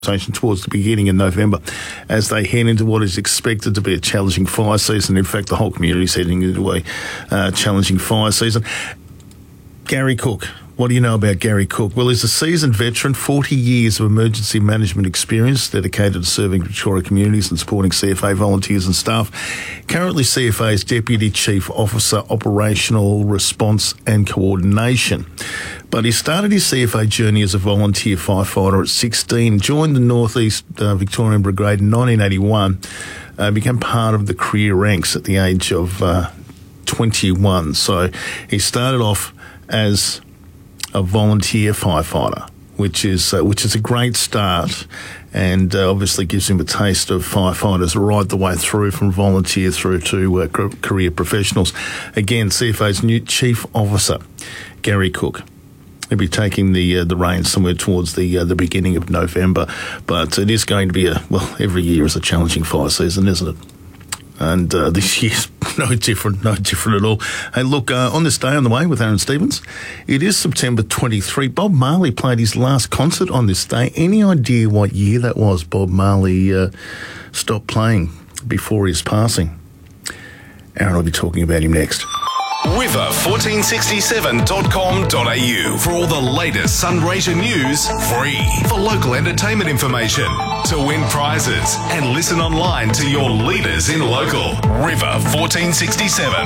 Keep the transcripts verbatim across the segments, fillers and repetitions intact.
towards the beginning of November as they head into what is expected to be a challenging fire season. In fact, the whole community is heading into a uh, challenging fire season. Gary Cook. What do you know about Gary Cook? Well, he's a seasoned veteran, forty years of emergency management experience dedicated to serving Victoria communities and supporting C F A volunteers and staff. Currently C F A's Deputy Chief Officer, Operational Response and Coordination. But he started his C F A journey as a volunteer firefighter at sixteen, joined the North East uh, Victorian Brigade in nineteen eighty-one, uh, became part of the career ranks at the age of uh, twenty-one. So he started off as a volunteer firefighter, which is uh, which is a great start, and uh, obviously gives him a taste of firefighters right the way through, from volunteer through to uh, career professionals. Again, C F A's new Chief Officer, Gary Cook. He'll be taking the uh, the reins somewhere towards the uh, the beginning of November, but it is going to be a well. Every year is a challenging fire season, isn't it? And uh, this year's no different, no different at all. Hey, look, uh, on this day on the way with Aaron Stevens, it is September twenty-third. Bob Marley played his last concert on this day. Any idea what year that was? Bob Marley uh, stopped playing before his passing. Aaron will be talking about him next. river fourteen sixty-seven dot com dot a u for all the latest Sunraysia news, free. For local entertainment information, to win prizes, and listen online to your leaders in local. River fourteen sixty-seven.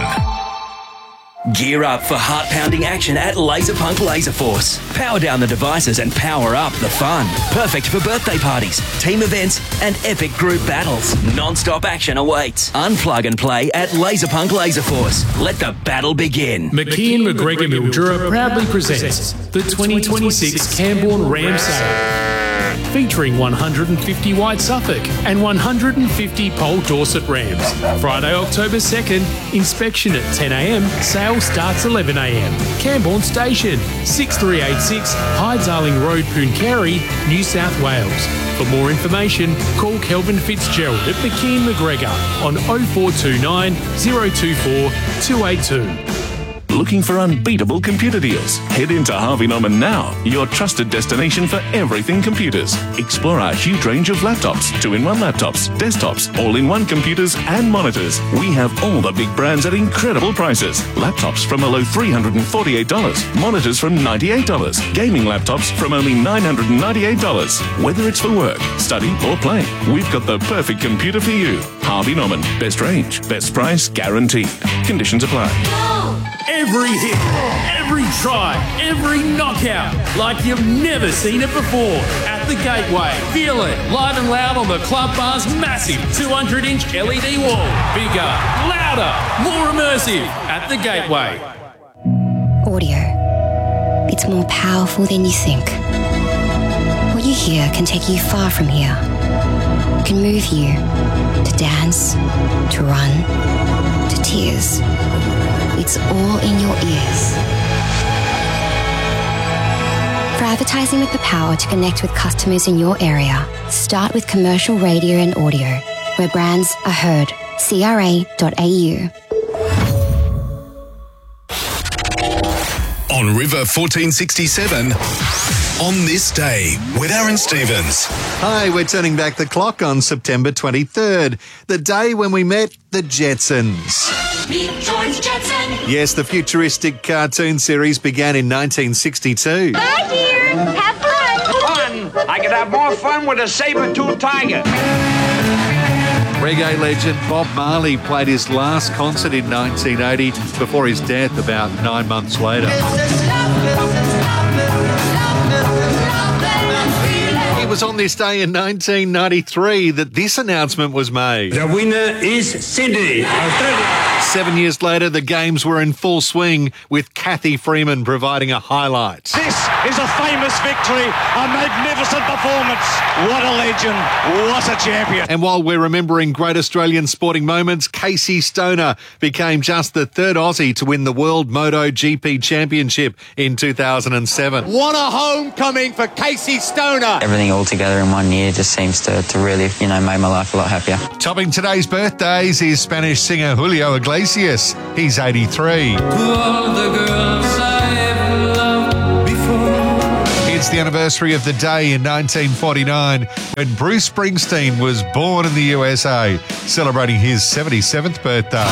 Gear up for heart-pounding action at Laserpunk Laser Force. Power down the devices and power up the fun. Perfect for birthday parties, team events, and epic group battles. Non-stop action awaits. Unplug and play at Laserpunk Laser Force. Let the battle begin. McKean McGregor Mildura proudly presents the twenty twenty-six Camborne Ram Sale, featuring one hundred fifty White Suffolk and one hundred fifty Pole Dorset Rams. Friday, October second, inspection at ten a m, sale starts eleven a m. Camborne Station, six three eight six High Darling Road, Pooncarie, New South Wales. For more information, call Kelvin Fitzgerald at McKean McGregor on oh four two nine, oh two four, two eight two. Looking for unbeatable computer deals? Head into Harvey Norman now, your trusted destination for everything computers. Explore our huge range of laptops, two-in-one laptops, desktops, all-in-one computers and monitors. We have all the big brands at incredible prices. Laptops from below three hundred forty-eight dollars, monitors from ninety-eight dollars, gaming laptops from only nine hundred ninety-eight dollars. Whether it's for work, study or play, we've got the perfect computer for you. Harvey Norman, best range, best price guaranteed. Conditions apply. Every hit, every try, every knockout, like you've never seen it before. At the Gateway, feel it live and loud on the Club Bar's massive two hundred inch L E D wall. Bigger, louder, more immersive. At the Gateway. Audio. It's more powerful than you think. What you hear can take you far from here. It can move you to dance, to run, to tears. It's all in your ears. For advertising with the power to connect with customers in your area, start with commercial radio and audio, where brands are heard. C R A dot A U. On River fourteen sixty-seven, on this day with Aaron Stevens. Hi, we're turning back the clock on September twenty-third, the day when we met the Jetsons. Meet George Jetson. Yes, the futuristic cartoon series began in nineteen sixty-two. Bye, dear. Have fun. Fun? I could have more fun with a saber-toothed tiger. Reggae legend Bob Marley played his last concert in nineteen eighty before his death about nine months later. It was on this day in nineteen ninety-three that this announcement was made. The winner is Sydney, Australia. Seven years later, the games were in full swing, with Kathy Freeman providing a highlight. This is a famous victory, a magnificent performance. What a legend, what a champion. And while we're remembering great Australian sporting moments, Casey Stoner became just the third Aussie to win the World Moto G P Championship in two thousand seven. What a homecoming for Casey Stoner. Everything all together in one year just seems to, to really, you know, make my life a lot happier. Topping today's birthdays is Spanish singer Julio Iglesias. He's eighty-three. To all the girls I've loved before. It's the anniversary of the day in nineteen forty-nine when Bruce Springsteen was born in the U S A, celebrating his seventy-seventh birthday.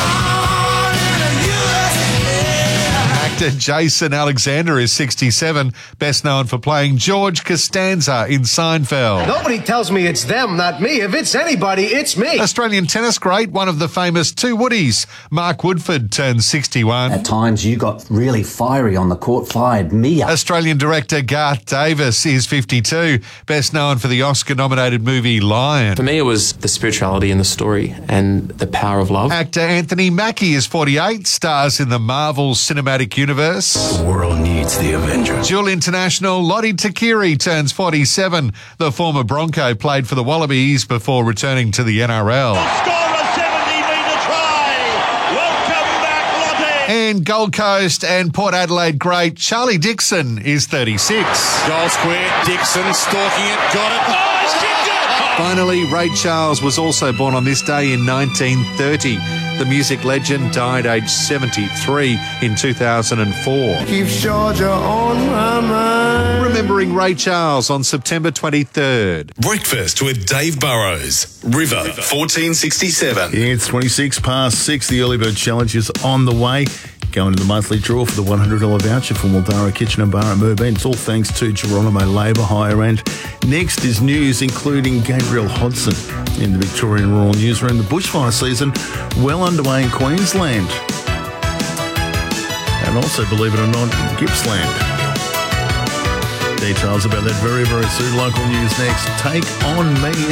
Actor Jason Alexander is sixty-seven, best known for playing George Costanza in Seinfeld. Nobody tells me it's them, not me. If it's anybody, it's me. Australian tennis great, one of the famous two Woodies, Mark Woodford, turned sixty-one. At times you got really fiery on the court, fired me up. Australian director Garth Davis is fifty-two, best known for the Oscar-nominated movie Lion. For me, it was the spirituality in the story and the power of love. Actor Anthony Mackie is forty-eight, stars in the Marvel Cinematic Universe. The world needs the Avengers. Dual international Lottie Takiri turns forty-seven. The former Bronco played for the Wallabies before returning to the N R L. And Gold Coast and Port Adelaide great Charlie Dixon is thirty-six. Goal square, Dixon stalking it, got it. Oh, he's kicked it! Finally, Ray Charles was also born on this day in nineteen thirty. The music legend died aged seventy-three in two thousand four. Keeps Georgia on my mind. Remembering Ray Charles on September twenty-third. Breakfast with Dave Burrows. River fourteen sixty-seven. Yeah, it's twenty-six past six. The Early Bird Challenge is on the way. Going to the monthly draw for the one hundred dollars voucher for Mildara Kitchen and Bar at Merbein. It's all thanks to Geronimo Labour Hire. And next is news including Gabriel Hodson in the Victorian Rural Newsroom. The bushfire season well underway in Queensland. And also, believe it or not, in Gippsland. Details about that very, very soon. Local news next. Take On Me.